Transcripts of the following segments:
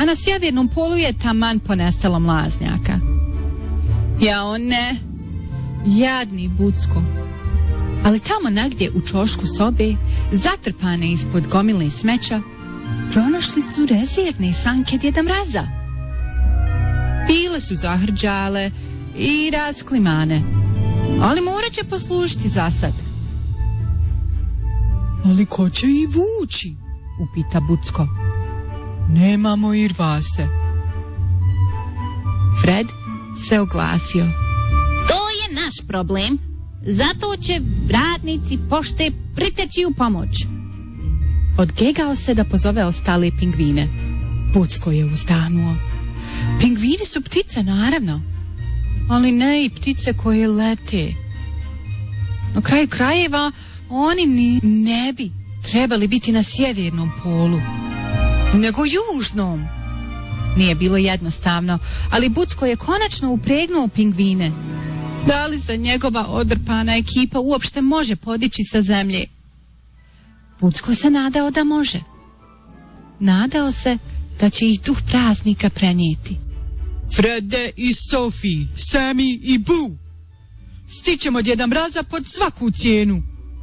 a na sjevernom polu je taman ponestalo mlaznjaka. Jao ne, jadni Bucko. Ali tamo negdje u ćošku sobe, zatrpane ispod gomile smeća, pronašli su rezervne sanke Djeda Mraza. Bile su zahrđale i rasklimane, ali morat će poslužiti za sad. Ali ko će ih vući? Upita Bucko. Nemamo irvase. Fred se oglasio. To je naš problem. Zato će radnici pošte priteći u pomoć. Odgegao se da pozove ostale pingvine. Bucko je uzdanuo. Pingvini su ptice, naravno, ali ne i ptice koje lete. Na kraju krajeva oni ne bi trebali biti na sjevernom polu, nego južnom. Nije bilo jednostavno, ali Bucko je konačno upregnuo pingvine. Da li se njegova odrpana ekipa uopšte može podići sa zemlje? Bucko se nadao da može. Nadao se da će ih duh praznika prenijeti. Frede i Sophie, Sammy i Boo. Stićemo Djeda Mraza pod svaku cijenu.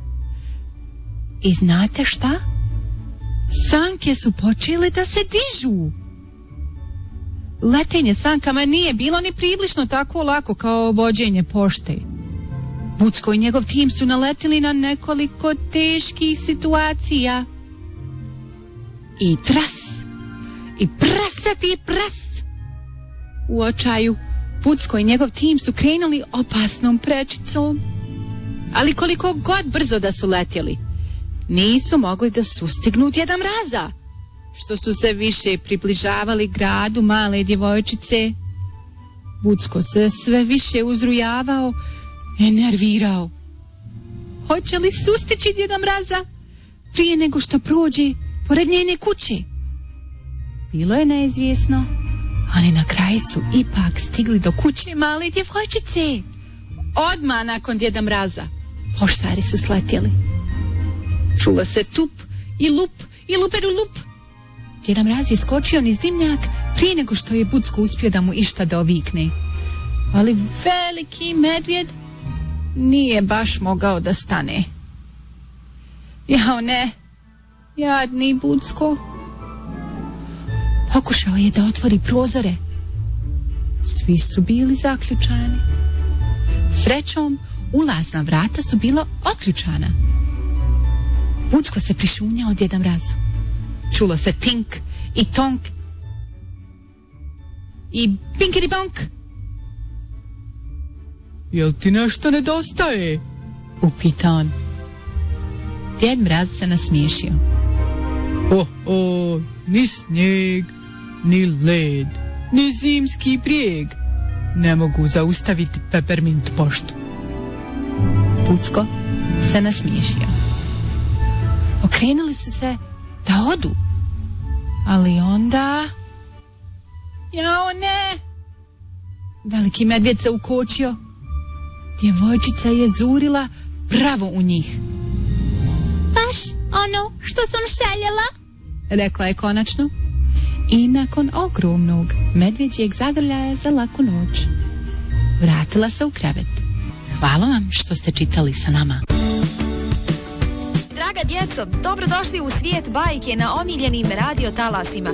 I znate šta? Sanke su počele da se dižu. Letenje sankama nije bilo ni približno tako lako kao vođenje pošte. Bucko i njegov tim su naletili na nekoliko teških situacija. I tras, i prasati pras. U očaju, Bucko i njegov tim su krenuli opasnom prečicom. Ali koliko god brzo da su letjeli, nisu mogli da sustignu Djeda Mraza. Što su se više približavali gradu male djevojčice, Bucko se sve više uzrujavao i nervirao. Hoće li sustići Djeda Mraza prije nego što prođe pored njene kuće? Bilo je neizvjesno, ali na kraju su ipak stigli do kuće male djevojčice. Odmah nakon Djeda Mraza poštari su sletjeli. Čulo se tup i lup i luperu lup. Djeda Mraz je skočio niz dimnjak prije nego što je Bucko uspio da mu išta dovikne. Ali veliki medvjed nije baš mogao da stane. Jao ne, jadni Bucko. Pokušao je da otvori prozore. Svi su bili zaključani. Srećom, ulazna vrata su bila otključana. Bucko se prišunjao Djeda Mrazu. Čulo se tink i tonk i binkeri bonk. Jel ti nešto nedostaje? Upita on. Djed Mraz se nasmiješio. Ni snijeg, ni led, ni zimski brijeg ne mogu zaustaviti Peppermint poštu. Bucko se nasmiješio. Okrenuli su se da odu, ali onda... Jao ne! Veliki medvjed se ukočio. Djevojčica je zurila pravo u njih. Baš ono što sam željela, rekla je konačno. I nakon ogromnog medvjeđeg zagrljaja za laku noć vratila se u krevet. Hvala vam što ste čitali sa nama. Draga djeco, dobrodošli u svijet bajke na omiljenim radio talasima.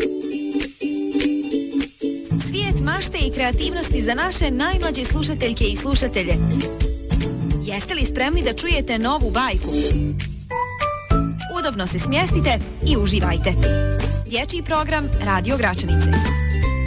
Svijet mašte i kreativnosti za naše najmlađe slušateljke i slušatelje. Jeste li spremni da čujete novu bajku? Udobno se smjestite i uživajte. Dječji program Radio Gračanice.